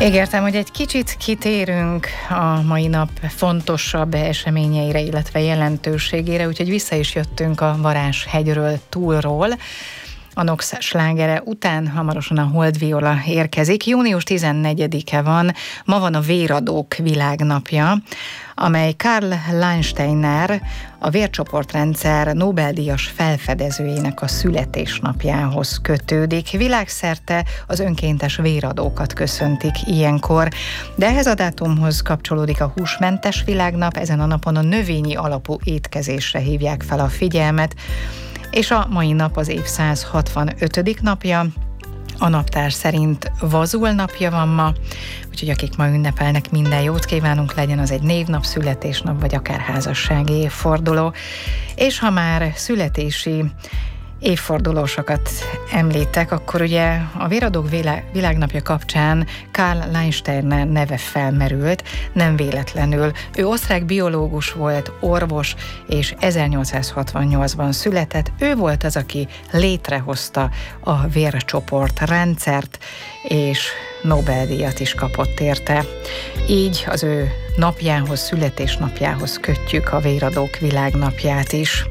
Ígértem, hogy egy kicsit kitérünk a mai nap fontosabb eseményeire, illetve jelentőségére, úgyhogy vissza is jöttünk a Varázshegyről túlról. A Nox slágere után hamarosan a Holdviola érkezik. Június 14-e van, ma van a Véradók világnapja, amely Karl Landsteiner, a vércsoportrendszer Nobel-díjas felfedezőjének a születésnapjához kötődik. Világszerte az önkéntes véradókat köszöntik ilyenkor, de ehhez a dátumhoz kapcsolódik a húsmentes világnap. Ezen a napon a növényi alapú étkezésre hívják fel a figyelmet, és a mai nap az év 165. napja, a naptár szerint Vazul napja van ma, úgyhogy akik ma ünnepelnek, minden jót kívánunk, legyen az egy névnap, születésnap, vagy akár házassági évforduló. És ha már születési évfordulósokat említek, akkor ugye a Véradók világnapja kapcsán Karl Landsteiner neve felmerült, nem véletlenül. Ő osztrák biológus volt, orvos, és 1868-ban született. Ő volt az, aki létrehozta a vércsoportrendszert, és Nobel-díjat is kapott érte. Így az ő napjához, születésnapjához kötjük a Véradók világnapját is.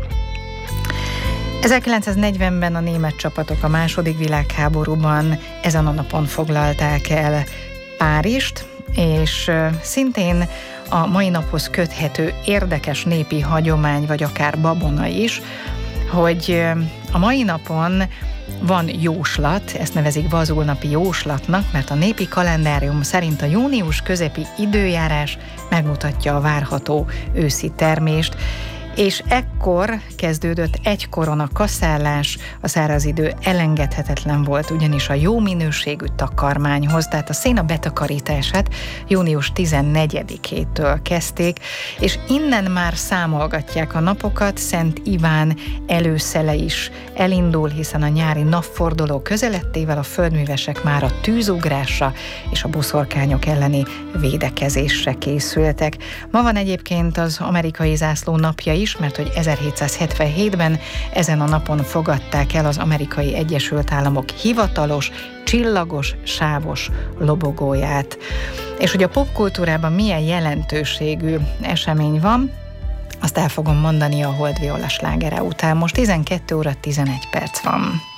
1940-ben a német csapatok a második világháborúban ezen a napon foglalták el Párizst, és szintén a mai naphoz köthető érdekes népi hagyomány, vagy akár babona is, hogy a mai napon van jóslat, ezt nevezik Vazulnapi jóslatnak, mert a népi kalendárium szerint a június közepi időjárás megmutatja a várható őszi termést, és ekkor kezdődött egykoron a kaszállás, a száraz idő elengedhetetlen volt, ugyanis a jó minőségű takarmányhoz, tehát a széna betakarítását június 14-től kezdték, és innen már számolgatják a napokat. Szent Iván előszele is elindul, hiszen a nyári napforduló közelettével a földművesek már a tűzugrásra és a boszorkányok elleni védekezésre készültek. Ma van egyébként az amerikai zászló napja is, mert hogy 1777-ben ezen a napon fogadták el az Amerikai Egyesült Államok hivatalos, csillagos, sávos lobogóját. És hogy a popkultúrában milyen jelentőségű esemény van, azt el fogom mondani a Holdviola slágere után. Most 12 óra 11 perc van.